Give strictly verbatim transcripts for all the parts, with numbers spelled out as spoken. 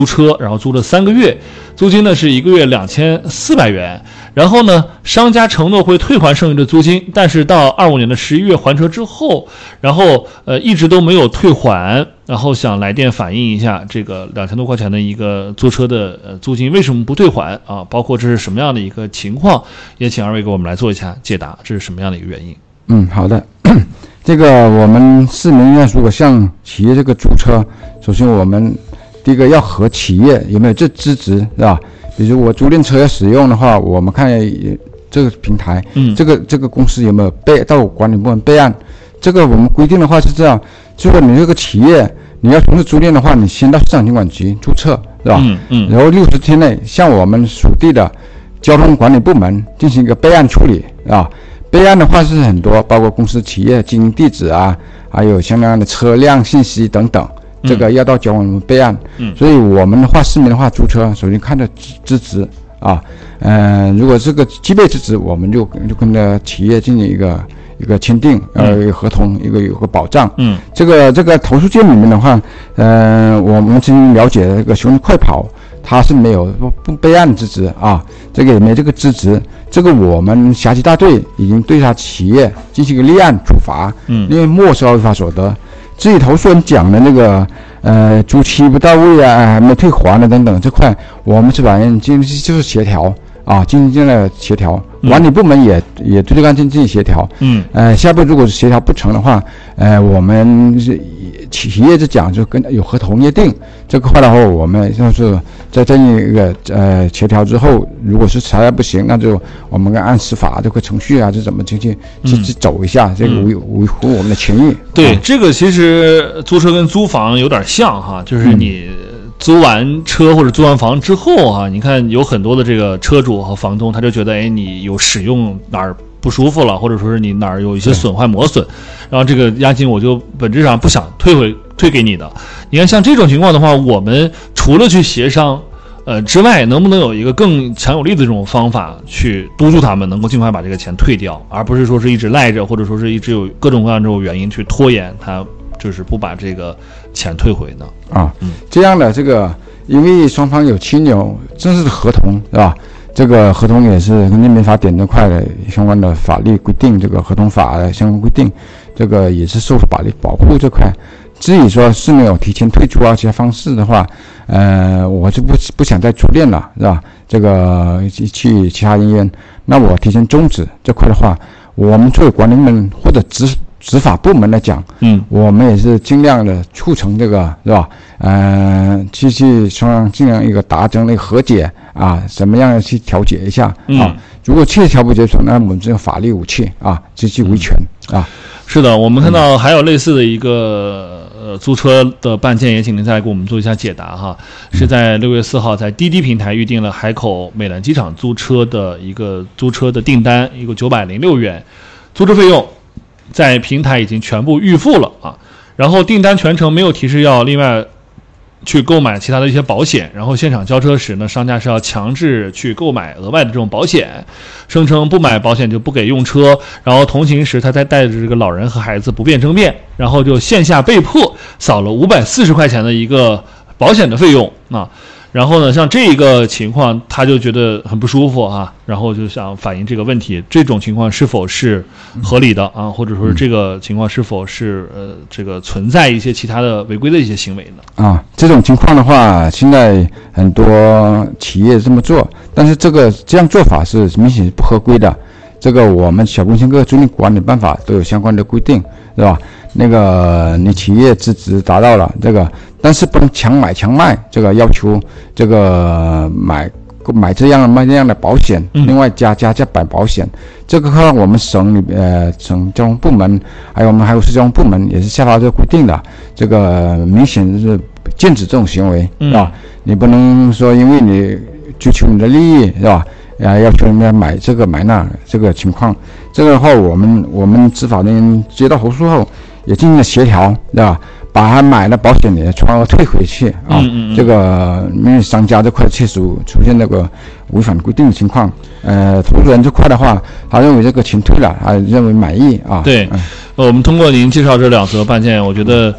租车，然后租了三个月，租金呢是一个月两千四百元。然后呢，商家承诺会退还剩余的租金，但是到二五年的十一月还车之后，然后呃一直都没有退还，然后想来电反映一下这个两千多块钱的一个租车的呃租金为什么不退还啊？包括这是什么样的一个情况，也请二位给我们来做一下解答，这是什么样的一个原因？ 嗯，好的。这个我们市民要如果向企业这个租车，首先我们第一个要和企业有没有这资质，是吧？比如我租赁车要使用的话，我们看这个平台，嗯，这个这个公司有没有备到管理部门备案？这个我们规定的话是这样：如果你这个企业你要从事租赁的话，你先到市场监管局注册，是吧？嗯嗯。然后六十天内向我们属地的交通管理部门进行一个备案处理，啊。备案的话是很多，包括公司、企业经营地址啊，还有相关的车辆信息等等。这个要到交管部门备案，嗯，所以我们的话，市民的话，租车首先看的资质啊，嗯、呃，如果这个具备资质，我们就就跟着企业进行一个一个签订，呃，一个合同，一个有个保障，嗯，这个这个投诉件里面的话，呃，我们曾经了解这个熊快跑，它是没有不备案资质啊，这个也没这个资质，这个我们辖区大队已经对他企业进行一个立案处罚，嗯，因为没收违法所得。至于投诉人讲的那个呃租期不到位啊，还没退还的等等这块，我们是反映经就是协调啊，进行了协调，管理部门也、嗯、也对这个案件进行协调。嗯，呃，下步如果是协调不成的话，呃，我们是企业是讲就跟有合同约定这个话的话，我们就是在这一个呃协调之后，如果是实在不行，那就我们按司法这个程序啊，是怎么去去去去走一下，嗯、这个维维护我们的权益。 对， 啊、 这个其实租车跟租房有点像哈，就是你。嗯租完车或者租完房之后啊，你看有很多的这个车主和房东，他就觉得，哎，你有使用哪儿不舒服了，或者说是你哪儿有一些损坏磨损，然后这个押金我就本质上不想退回退给你的。你看像这种情况的话，我们除了去协商，呃之外，能不能有一个更强有力的这种方法去督促他们能够尽快把这个钱退掉，而不是说是一直赖着，或者说是一直有各种各样这种原因去拖延他。就是不把这个钱退回呢？ 啊，嗯，这样的这个，因为双方有签有正式的合同，是吧？这个合同也是根据民法典这块的相关的法律规定，这个合同法的相关规定，这个也是受法律保护这块。至于说是没有提前退出啊其他方式的话，呃，我就不不想再租赁了，是吧？这个去其他人员，那我提前终止这块的话，我们作为管理部门或者执。执法部门来讲，嗯，我们也是尽量的促成这个，是吧？呃，去去双方尽量一个达成那个和解啊，怎么样去调解一下啊？嗯、如果确调不接受，那我们这个法律武器啊，积极维权、嗯、啊。 是的，我们看到还有类似的一个呃租车的办件，也请您再来给我们做一下解答哈。是在六月四号在滴滴平台预定了海口美兰机场租车的一个租车的订单，一个九百零六元，租车费用。在平台已经全部预付了啊，然后订单全程没有提示要另外去购买其他的一些保险，然后现场交车时呢，商家是要强制去购买额外的这种保险，声称不买保险就不给用车，然后同行时他才带着这个老人和孩子不便争辩，然后就线下被迫扫了五百四十块钱的一个保险的费用啊。然后呢，像这一个情况，他就觉得很不舒服啊，然后就想反映这个问题，这种情况是否是合理的啊，或者说是这个情况是否是呃这个存在一些其他的违规的一些行为呢？ 啊，这种情况的话，现在很多企业这么做，但是这个这样做法是明显不合规的。这个我们小公司各租赁管理办法都有相关的规定，是吧？那个你企业资质达到了这个，但是不能强买强卖，这个要求这个买买这样卖那样的保险，嗯、另外加加价买保险，这个和我们省里呃省交通部门，还有我们还有市交通部门也是下发这个规定的，这个明显是禁止这种行为，是吧？嗯、你不能说因为你追求你的利益，是吧？啊，要求人家买这个买那这个情况，这个的话，我们我们执法人员接到投诉后，也进行了协调，对吧？把他买了保险也全额退回去啊。嗯嗯这个因为商家这块确实出现那个违反规定的情况，呃，投诉人这块的话，他认为这个钱退了，他认为满意啊。 对，嗯、我们通过您介绍这两则办件，我觉得。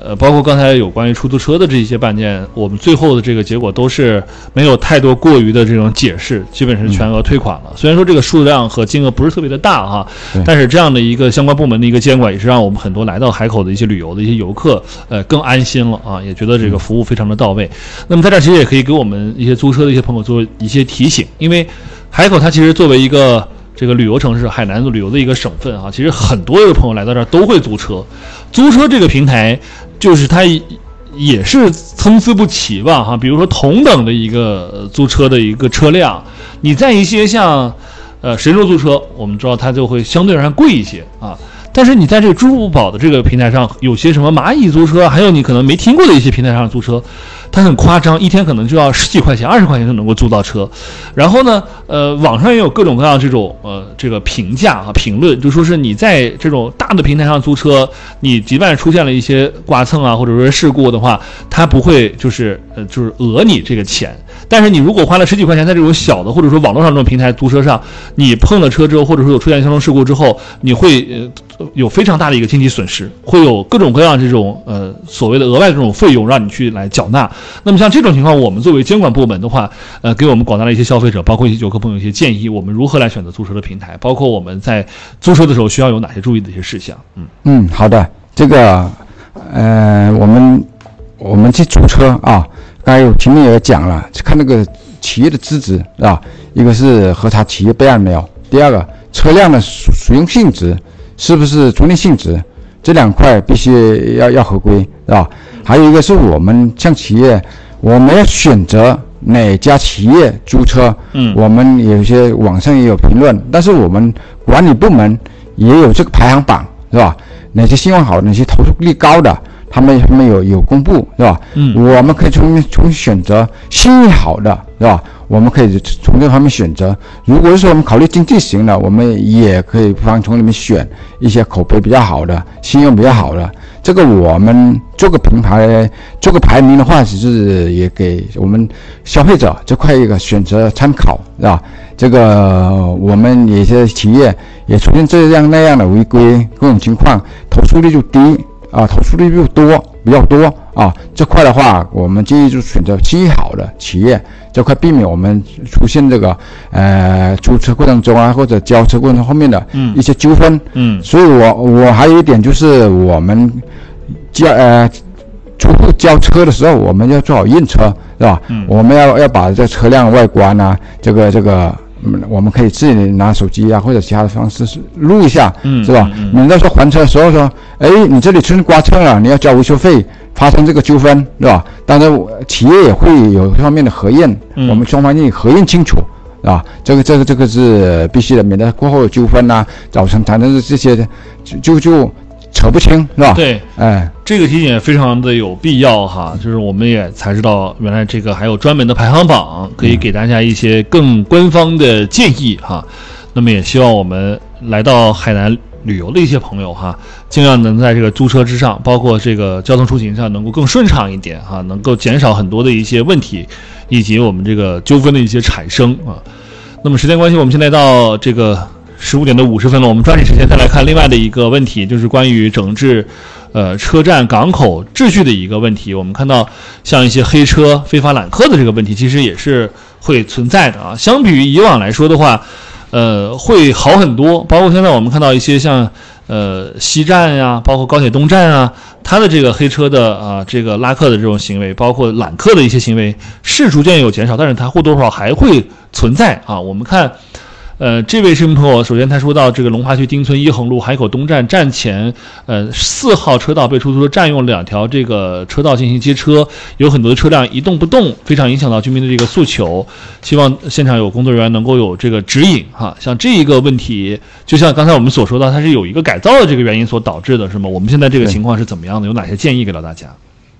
呃，包括刚才有关于出租车的这些办件，我们最后的这个结果都是没有太多过于的这种解释，基本是全额退款了。嗯、虽然说这个数量和金额不是特别的大哈，但是这样的一个相关部门的一个监管，也是让我们很多来到海口的一些旅游的一些游客，呃，更安心了啊，也觉得这个服务非常的到位。嗯、那么在这儿其实也可以给我们一些租车的一些朋友做一些提醒，因为海口它其实作为一个这个旅游城市，海南旅游的一个省份啊，其实很多的朋友来到这儿都会租车，租车这个平台。就是它也是参差不齐吧，哈，比如说同等的一个租车的一个车辆，你在一些像呃神州租车，我们知道它就会相对而言贵一些啊。但是你在这个支付宝的这个平台上，有些什么蚂蚁租车，还有你可能没听过的一些平台上租车，它很夸张，一天可能就要十几块钱、二十块钱就能够租到车。然后呢，呃，网上也有各种各样这种呃这个评价啊、评论，就说是你在这种大的平台上租车，你即便出现了一些刮蹭啊，或者说事故的话，它不会就是呃就是讹你这个钱。但是你如果花了十几块钱在这种小的或者说网络上这种平台租车上，你碰了车之后，或者说有出现交通事故之后，你会呃有非常大的一个经济损失，会有各种各样这种呃所谓的额外的这种费用让你去来缴纳。那么像这种情况，我们作为监管部门的话，呃，给我们广大的一些消费者，包括一些游客朋友一些建议，我们如何来选择租车的平台，包括我们在租车的时候需要有哪些注意的一些事项。嗯嗯，好的，这个呃，我们我们去租车啊。刚才有前面也讲了，看那个企业的资质啊，一个是核查企业备案没有，第二个车辆的使用性质是不是租赁性质，这两块必须要要合规，是吧？还有一个是我们像企业，我们要选择哪家企业租车，嗯，我们有些网上也有评论，但是我们管理部门也有这个排行榜，是吧？哪些信用好，哪些投诉率高的。他们他们有有公布，是吧？嗯，我们可以从从选择信誉好的，是吧？我们可以从这方面选择。如果是我们考虑经济型的，我们也可以不妨从里面选一些口碑比较好的、信用比较好的。这个我们做个品牌、做个排名的话，只是也给我们消费者这块一个选择参考，是吧？这个我们有些企业也出现这样那样的违规各种情况，投诉率就低。啊，投诉率又多，比较多啊。这块的话，我们建议就选择信誉好的企业，这块避免我们出现这个呃租车过程中啊，或者交车过程中后面的一些纠纷。嗯，所以我我还有一点就是，我们交呃出户交车的时候，我们要做好验车，是吧？嗯，我们要要把这车辆外观啊，这个这个。嗯，我们可以自己拿手机啊，或者其他的方式录一下，嗯，是吧？嗯，免得说还车的时候说，哎，你这里出现刮蹭了，你要交维修费，发生这个纠纷，是吧？当然，企业也会有这方面的核验，嗯，我们双方要核验清楚，啊，这个这个这个是必须的，免得过后有纠纷呐，造成产生这些就就就扯不清，是吧？ 对，哎，这个提醒也非常的有必要哈，就是我们也才知道，原来这个还有专门的排行榜，可以给大家一些更官方的建议哈。那么也希望我们来到海南旅游的一些朋友哈，尽量能在这个租车之上，包括这个交通出行上能够更顺畅一点哈，能够减少很多的一些问题，以及我们这个纠纷的一些产生啊。那么时间关系，我们现在到这个十五点的五十分了，我们抓紧时间再来看另外的一个问题，就是关于整治呃车站港口秩序的一个问题。我们看到像一些黑车、非法揽客的这个问题，其实也是会存在的啊。相比于以往来说的话，呃，会好很多。包括现在我们看到一些像呃西站呀，包括高铁东站啊，它的这个黑车的啊、呃、这个拉客的这种行为，包括揽客的一些行为，是逐渐有减少，但是它或多或少还会存在啊。我们看。呃，这位市民朋友，首先他说到这个龙华区丁村一横路海口东站站前，呃，四号车道被出租车占用两条这个车道进行接车，有很多的车辆一动不动，非常影响到居民的这个诉求。希望现场有工作人员能够有这个指引哈。像这一个问题，就像刚才我们所说到，它是有一个改造的这个原因所导致的，是吗？我们现在这个情况是怎么样的？有哪些建议给到大家？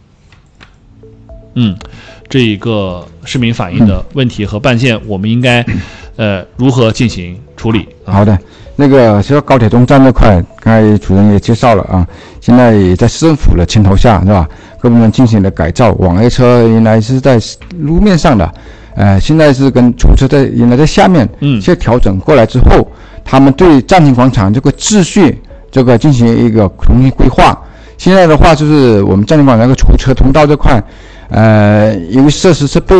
嗯，这一个市民反映的问题和办件，我们应该。呃，如何进行处理？ 啊、好的，那个说高铁东站这块，刚才主任也介绍了啊。现在也在市政府的牵头下，是吧？各部门进行了改造，网 A 车原来是在路面上的，呃，现在是跟出租车在原来在下面，嗯，现在调整过来之后，他们对站亭广场这个秩序这个进行一个重新规划。 现在的话就是我们嘉陵广场那个出车通道这块，呃，因为设施是被